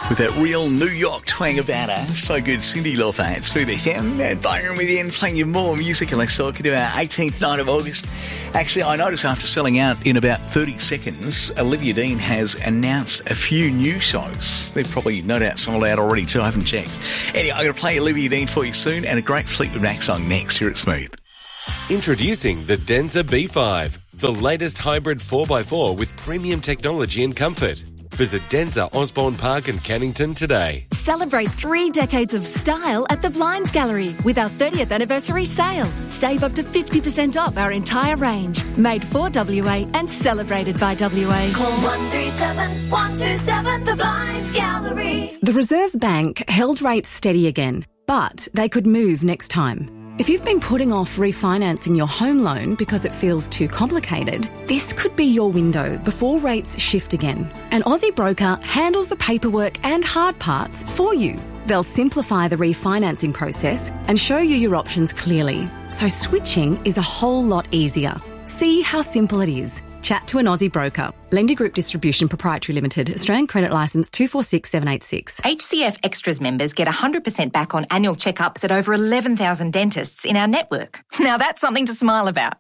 with that real New York twang about her. So good, Cyndi Lauper. It's through the FM and Byron with you and playing you more music. And let's talk to our 18th night of August. Actually, I noticed after selling out in about 30 seconds, Olivia Dean has announced a few new shows. They've probably no doubt sold out already too. I haven't checked. Anyway, I'm going to play Olivia Dean for you soon and a great Fleetwood Mac song next here at Smooth. Introducing the Denza B5, the latest hybrid 4x4 with premium technology and comfort. Visit Denza Osborne Park in Cannington today. Celebrate 3 decades of style at the Blinds Gallery with our 30th anniversary sale. Save up to 50% off our entire range. Made for WA and celebrated by WA. Call 137 127 the Blinds Gallery. The Reserve Bank held rates steady again, but they could move next time. If you've been putting off refinancing your home loan because it feels too complicated, this could be your window before rates shift again. An Aussie broker handles the paperwork and hard parts for you. They'll simplify the refinancing process and show you your options clearly, so switching is a whole lot easier. See how simple it is. Chat to an Aussie broker. Lendi Group Distribution Proprietary Limited. Australian Credit Licence 246786. HCF Extras members get 100% back on annual checkups at over 11,000 dentists in our network. Now that's something to smile about.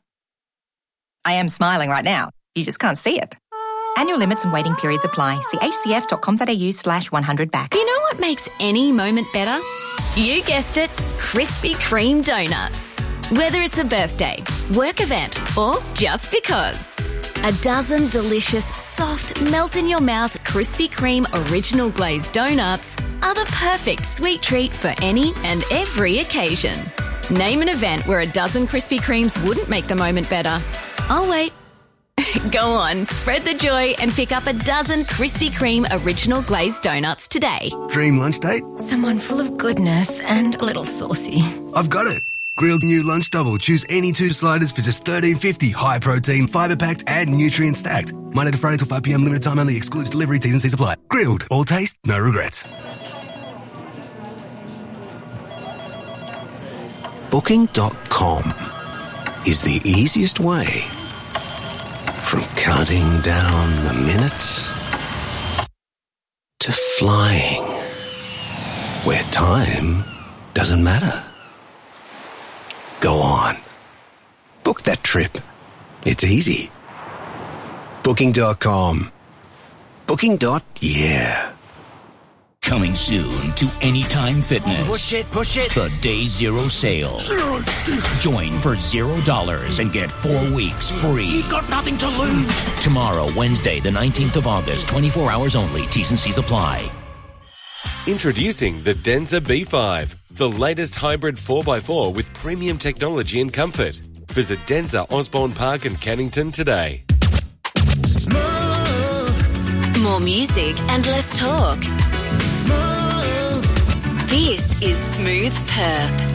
I am smiling right now. You just can't see it. Annual limits and waiting periods apply. See hcf.com.au/100back. You know what makes any moment better? You guessed it, Krispy Kreme donuts. Whether it's a birthday, work event, or just because. A dozen delicious, soft, melt-in-your-mouth Krispy Kreme original glazed donuts are the perfect sweet treat for any and every occasion. Name an event where a dozen Krispy Kremes wouldn't make the moment better. I'll wait. Go on, spread the joy and pick up a dozen Krispy Kreme original glazed donuts today. Dream lunch date? Someone full of goodness and a little saucy. I've got it. Grilled new lunch double. Choose any 2 sliders for just $13.50. High protein, fibre packed and nutrient stacked. Monday to Friday till 5 p.m. Limited time only. Excludes delivery. T's and C's apply. Grilled. All taste, no regrets. Booking.com is the easiest way from counting down the minutes to flying where time doesn't matter. Go on. Book that trip. It's easy. Booking.com. Booking.yeah. Coming soon to Anytime Fitness. Push it. The Day Zero sale. Zero excuses. Join for $0 and get 4 weeks free. You've got nothing to lose. Tomorrow, Wednesday, the 19th of August, 24 hours only. T's and C's apply. Introducing the Denza B5, the latest hybrid 4x4 with premium technology and comfort. Visit Denza Osborne Park in Cannington today. More music and less talk. This is Smooth Perth.